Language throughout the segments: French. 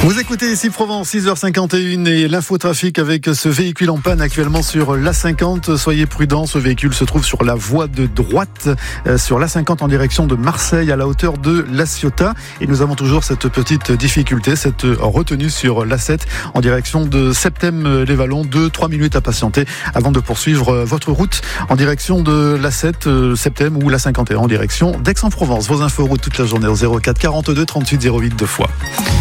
Vous écoutez ici Provence, 6h51 et l'infotrafic avec ce véhicule en panne actuellement sur l'A50. Soyez prudents, ce véhicule se trouve sur la voie de droite, sur l'A50 en direction de Marseille à la hauteur de La Ciotat. Et nous avons toujours cette petite difficulté, cette retenue sur l'A7 en direction de Septem-les-Vallons. 2-3 minutes à patienter avant de poursuivre votre route en direction de l'A7, Septem ou l'A51 en direction d'Aix-en-Provence. Vos infos route toute la journée au 04 42 38 08 2 fois.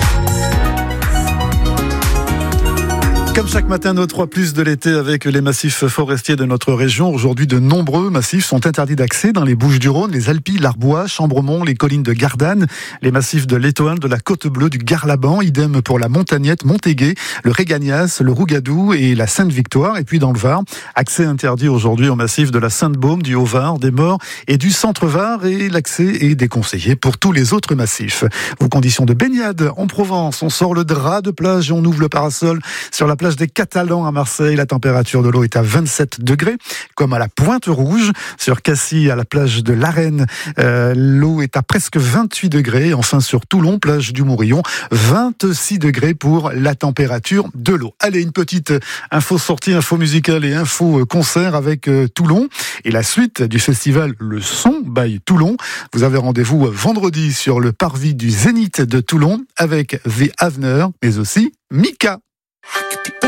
Comme chaque matin, nos 3+ de l'été avec les massifs forestiers de notre région. Aujourd'hui, de nombreux massifs sont interdits d'accès dans les Bouches-du-Rhône, les Alpilles, l'Arbois, Chambremont, les collines de Gardanne, les massifs de l'Étoile, de la Côte-Bleue, du Garlaban. Idem pour la Montagnette, Monthéguet, le Régagnas, le Rougadou et la Sainte-Victoire. Et puis dans le Var, accès interdit aujourd'hui au massif de la Sainte-Baume, du Haut-Var, des Maures et du Centre-Var. Et l'accès est déconseillé pour tous les autres massifs. Vos conditions de baignade en Provence, on sort le drap de plage et on ouvre le parasol sur la plage des Catalans à Marseille. La température de l'eau est à 27 degrés, comme à la Pointe-Rouge. Sur Cassis, à la plage de l'Arène, l'eau est à presque 28 degrés. Enfin, sur Toulon, plage du Mourillon, 26 degrés pour la température de l'eau. Allez, une petite info sortie, info musicale et info concert avec Toulon. Et la suite du festival Le Son by Toulon. Vous avez rendez-vous vendredi sur le parvis du Zénith de Toulon avec The Avener, mais aussi Mika.